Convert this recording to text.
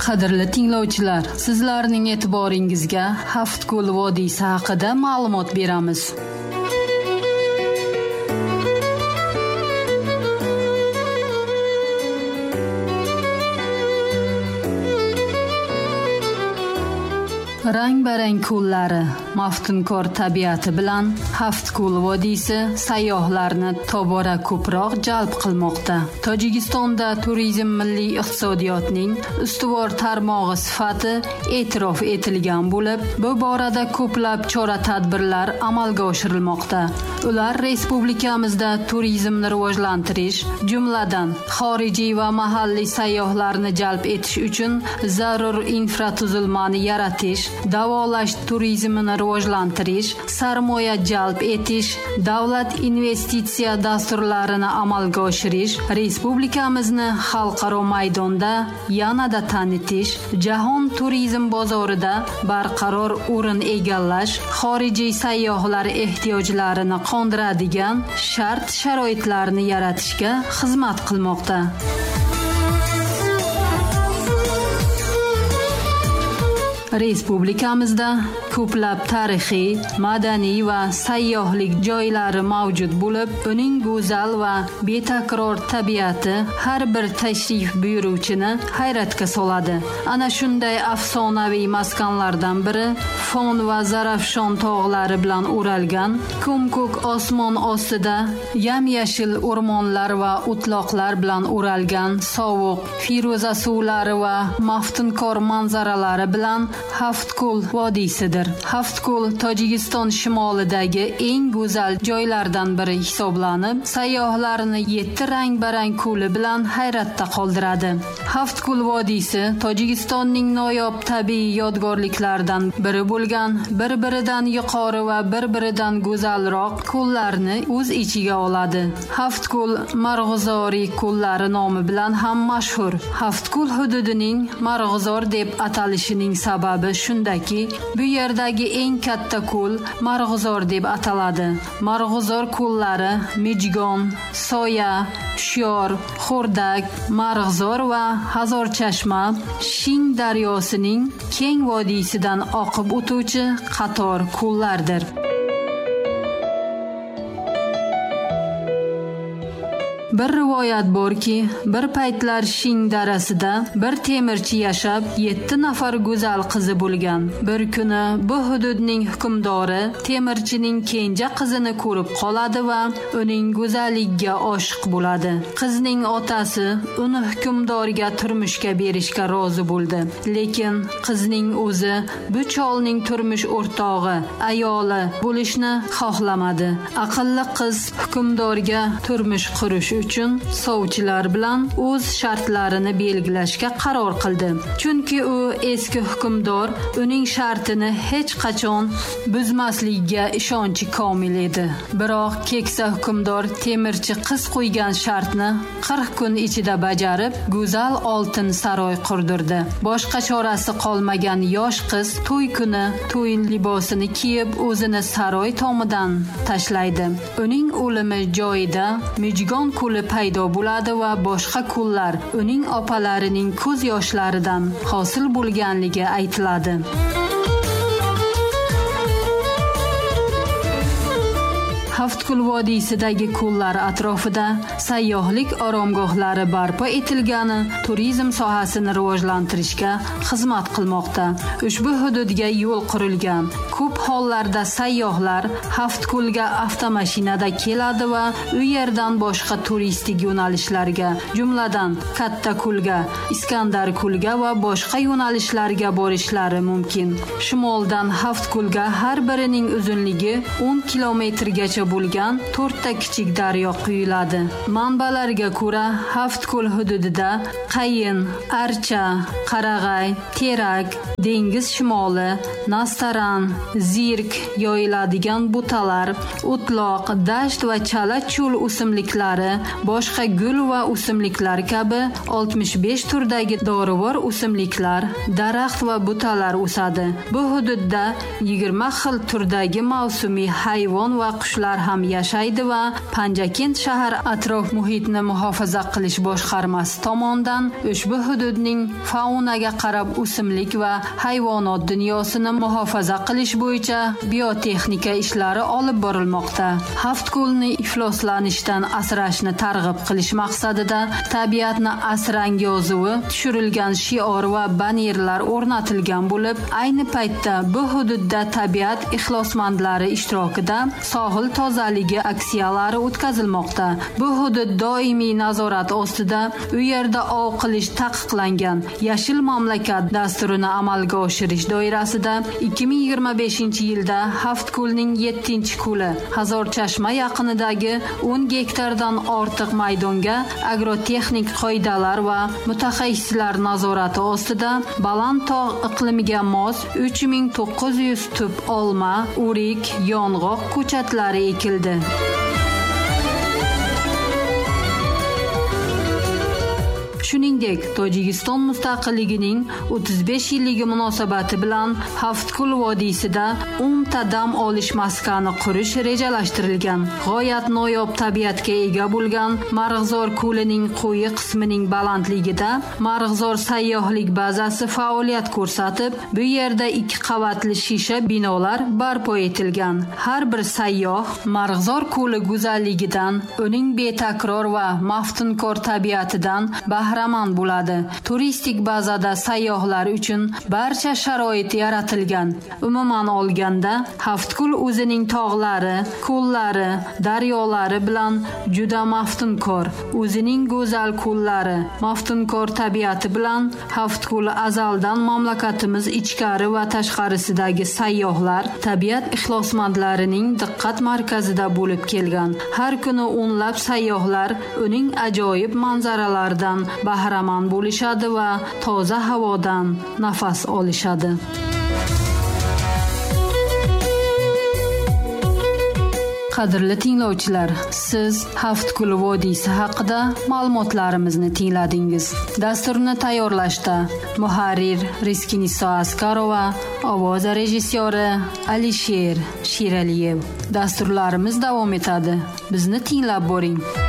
Qadrli tinglovchilar, sizlarning e'tiboringizga Haftko'l vodiysi haqida ma'lumot beramiz. Rang-barang ko'llari, maftunkor tabiati bilan Haftko'l vodiysi sayyohlarni tobora ko'proq jalb qilmoqda. Tojikistonda turizm milliy iqtisodiyotning ustuvor tarmog'i sifati e'tirof etilgan bo'lib, bu borada ko'plab chora-tadbirlar amalga oshirilmoqda. Ular respublikamizda turizmni rivojlantirish, jumladan xorijiy va mahalliy sayyohlarni jalb etish uchun zarur infratuzilmani yaratish, davolash turizmini rivojlantirish, sarmoya jalb etish, davlat investitsiya dasturlarini amalga oshirish, respublikamizni xalqaro maydonda yanada tanitish, jahon turizm bozorida barqaror o'rin egallash, xorijiy sayyohlar ehtiyojlarini qondiradigan shart-sharoitlarni yaratishga xizmat qilmoqda. Respublikamizda ko'plab tarixiy, madaniy va sayyohlik joylari mavjud bo'lib, uning go'zal va betakror tabiati har bir tashrif buyuruvchini hayratga soladi. Ana shunday afsonaviy maskanlardan biri Fon va Zarafshon tog'lari bilan o'ralgan, ko'm-ko'k osmon ostida yam-yashil o'rmonlar va o'tloqlar bilan o'ralgan sovuq Firuza suvlari va maftunkor manzaralari bilan Haftko'l vodiysidir. Haftko'l Tojikiston shimolidagi eng go'zal joylardan biri hisoblanib, sayyohlarni 7 rang-barang ko'li bilan hayratda qoldiradi. Haftko'l vodiysi Tojikistonning noyob tabiiy yodgorliklaridan biri bo'lgan, bir-biridan yuqori va bir-biridan go'zalroq ko'llarni o'z ichiga oladi. Haftko'l Marg'uzoriy ko'llari nomi bilan ham mashhur. Haftko'l hududining Marg'uzor deb atalishining sababi shundaki, bu yerdagi eng katta ko'l Marg'uzor deb ataladi. Marg'uzor ko'llari Mijgon, Soya, Hushyor, Xo'rdak, Marg'uzor va Hazorchashma Shin daryosining keng vodiysidan oqib o'tuvchi qator ko'llardir. Bir rivoyat borki, bir paytlar Shin darasida bir temirchi yashab, 7 nafar go'zal qizi bo'lgan. Bir kuni bu hududning hukmdori temirchining kenja qizini ko'rib qoladi va uning go'zalligiga oshiq bo'ladi. Qizning otasi uni hukmdorga turmushga berishga rozi bo'ldi. Lekin qizning o'zi bu cholning turmush o'rtog'i, ayoli bo'lishni xohlamadi. Aqlli qiz hukmdorga turmush qurish uchun sovchilar bilan o'z shartlarini belgilashga qaror qildi. Chunki u eski hukmdor uning shartini hech qachon buzmasligiga ishonchi komil edi. Biroq keksa hukmdor temirchi qiz qo'ygan shartni 40 kun ichida bajarib, go'zal oltin saroy qurdirdi. Boshqa chorasi qolmagan yosh qiz to'y kuni to'y libosini kiyib o'zini saroy tomidan tashlaydi. Uning o'limi joyida Mijgon ko'li paydo bo'ladi va boshqa ko'llar uning opalarining ko'z yoshlaridan hosil bo'lganligi aytiladi. Haftko'l vodiysidagi ko'llar atrofida sayyohlik oromgohlari barpo etilgani turizm sohasini rivojlantirishga xizmat qilmoqda. Ushbu hududga yo'l qurilgan. Ko'p hollarda sayyohlar Haftko'lga avtomashinada keladi va u yerdan boshqa turistik yo'nalishlarga, jumladan Katta ko'lga, Iskandar ko'lga va boshqa yo'nalishlarga borishlari mumkin. Shimoldan Haftko'lga har birining uzunligi 10 kilometrgacha bo'lgan 4 ta kichik daryo quyiladi. Manbalarga ko'ra, Haftko'l hududida Qayin, Archa, Qarag'ay, Terak, dengiz shimoli, Nastaran, Zirk yoyiladigan butalar, o'tloq, dasht va chala cho'l o'simliklari, boshqa gul va o'simliklar kabi 65 turdagi dorivor o'simliklar, daraxt va butalar o'sadi. Bu hududda 20 xil turdagi mavsumiy hayvon va qushlar ham yashaydi va Panjakent shahar atrof muhitni muhofaza qilish boshqarmasi tomonidan ushbu hududning faunaga qarab o'simlik va hayvonot dunyosini muhofaza qilish bo'yicha biotexnika ishlari olib borilmoqda. Haftko'lni ifloslanishdan asrashni targ'ib qilish maqsadida tabiatni asrang yozuvi tushirilgan shior va banerlar o'rnatilgan bo'lib, ayni paytda bu hududda tabiat ixlosmandlari ishtirokida sohil tozaligi aksiyalari o'tkazilmoqda. Bu hudud doimiy nazorat ostida, u yerda ov qilish taqiqlangan. Yashil mamlakat dasturini amalga oshirish doirasida 2025-yilda Haftko'lning 7-ko'li Hazorchashma yaqinidagi 10 gektardan ortiq maydonga agrotexnik qoidalar va mutaxassislar nazorati ostida baland tog' iqlimiga mos 3900 tup olma, o'rik, yong'oq ko'chatlari ekildi. Shuningdek, Tojikiston mustaqilligining 35 yilligi munosabati bilan Haftko'l vodiysida 10 ta dam olish maskani qurish rejalashtirilgan. G'oyat noyob tabiatga ega bo'lgan Marg'zor ko'lining quyi qismining balandligida Marg'zor sayyohlik bazasi faoliyat ko'rsatib, bu yerda 2 qavatli shisha binolar barpo etilgan. Har bir sayyoh Marg'zor ko'li go'zalligidan, uning betakror va maftunkor tabiatidan bahramand bo'ladi. Turistik bazada sayyohlar uchun barcha sharoit yaratilgan. Umuman olganda, Haftko'l o'zining tog'lari, ko'llari, daryolari bilan juda maftunkor. O'zining go'zal ko'llari, maftunkor tabiati bilan Haftko'l azaldan mamlakatimiz ichkari va tashqarisidagi sayyohlar, tabiat ixlosmandlarining diqqat markazida bo'lib kelgan. Har kuni o'nlab sayyohlar uning ajoyib manzaralaridan bahramand bo'lishadi va toza havodan nafas olishadi. Qadrli tinglovchilar, siz Haftko'l vodiysi haqida ma'lumotlarimizni tingladingiz. Dasturni tayyorlashda muharrir Rizkiniso Askarova, ovoz rejissyori Alisher Shiraliyev. Dasturlarimiz davom etadi. Bizni tinglab boring.